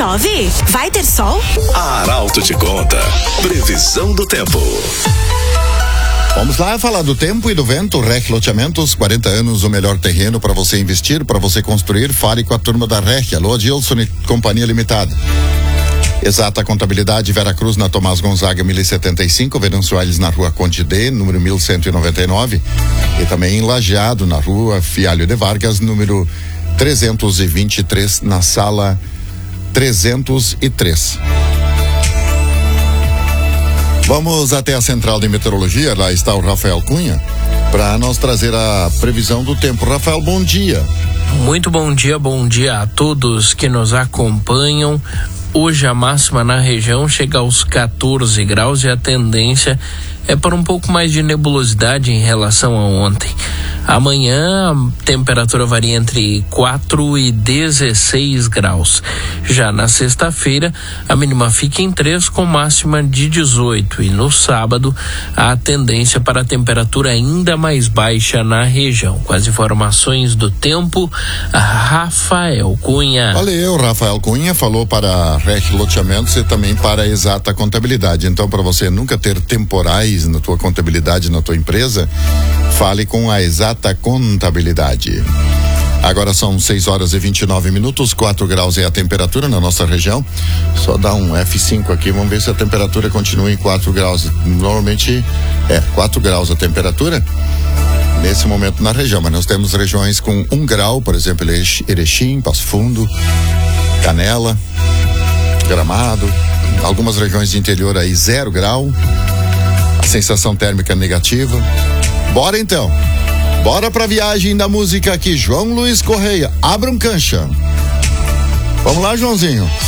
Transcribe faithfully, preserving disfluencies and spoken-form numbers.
Chove? Vai ter sol? A Arauto te conta. Previsão do tempo. Vamos lá falar do tempo e do vento. R E C Loteamentos, quarenta anos, o melhor terreno para você investir, para você construir. Fale com a turma da R E C. Alô, Adilson e Companhia Limitada. Exata Contabilidade, Vera Cruz, na Tomás Gonzaga, mil e setenta e cinco, Venâncio Aires, na Rua Conde D, número mil cento e noventa e nove, e também em Lajeado, na Rua Fialho de Vargas, número trezentos e vinte e três, na Sala trezentos e três. Vamos até a Central de Meteorologia, lá está o Rafael Cunha, para nós trazer a previsão do tempo. Rafael, bom dia. Muito bom dia, bom dia a todos que nos acompanham. Hoje a máxima na região chega aos quatorze graus e a tendência é para um pouco mais de nebulosidade em relação a ontem. Amanhã a temperatura varia entre quatro e dezesseis graus. Já na sexta-feira, a mínima fica em três com máxima de dezoito. E no sábado, a tendência para a temperatura ainda mais baixa na região. Com as informações do tempo, Rafael Cunha. Valeu, Rafael Cunha falou para a R E C Loteamentos e também para a Exata Contabilidade. Então, para você nunca ter temporais na tua contabilidade, na tua empresa, fale com a Exata Contabilidade. Agora são seis horas e vinte e nove minutos, quatro graus é a temperatura na nossa região. Só dá um F cinco aqui, vamos ver se a temperatura continua em quatro graus. Normalmente é quatro graus a temperatura nesse momento na região, mas nós temos regiões com um grau, por exemplo, Erechim, Passo Fundo, Canela, Gramado, algumas regiões de interior aí zero grau, a sensação térmica negativa. Bora então, bora pra viagem da música aqui, João Luiz Correia, Abram Cancha. Vamos lá, Joãozinho.